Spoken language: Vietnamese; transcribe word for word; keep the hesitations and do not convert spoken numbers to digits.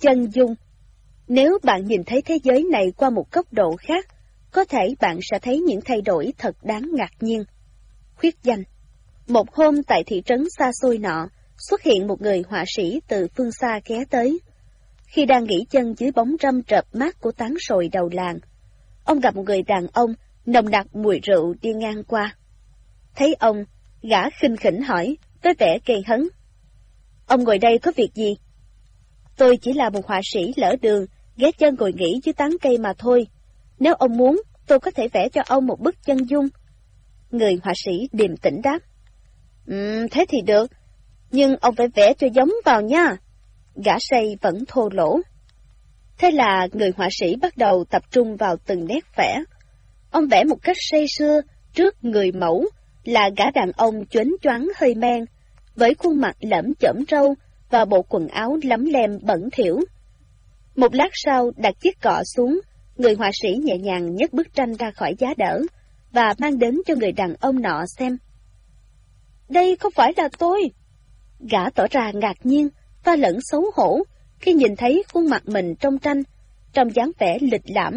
Chân dung. Nếu bạn nhìn thấy thế giới này qua một góc độ khác, có thể bạn sẽ thấy những thay đổi thật đáng ngạc nhiên. Khuyết danh. Một hôm tại thị trấn xa xôi nọ, xuất hiện một người họa sĩ từ phương xa ghé tới. Khi đang nghỉ chân dưới bóng râm rợp mát của tán sồi đầu làng, ông gặp một người đàn ông nồng nặc mùi rượu đi ngang qua. Thấy ông, gã khinh khỉnh hỏi, với vẻ gây hấn: "Ông ngồi đây có việc gì?" "Tôi chỉ là một họa sĩ lỡ đường, ghé chân ngồi nghỉ dưới tán cây mà thôi. Nếu ông muốn, tôi có thể vẽ cho ông một bức chân dung." Người họa sĩ điềm tĩnh đáp: "Ừm, thế thì được, nhưng ông phải vẽ cho giống vào nha." Gã say vẫn thô lỗ. Thế là người họa sĩ bắt đầu tập trung vào từng nét vẽ. Ông vẽ một cách say sưa, trước người mẫu là gã đàn ông choáng choáng hơi men, với khuôn mặt lởm chởm râu và bộ quần áo lấm lem bẩn thỉu. Một lát sau đặt chiếc cọ xuống, người họa sĩ nhẹ nhàng nhấc bức tranh ra khỏi giá đỡ và mang đến cho người đàn ông nọ xem. "Đây không phải là tôi." Gã tỏ ra ngạc nhiên và lẫn xấu hổ khi nhìn thấy khuôn mặt mình trong tranh, trong dáng vẻ lịch lãm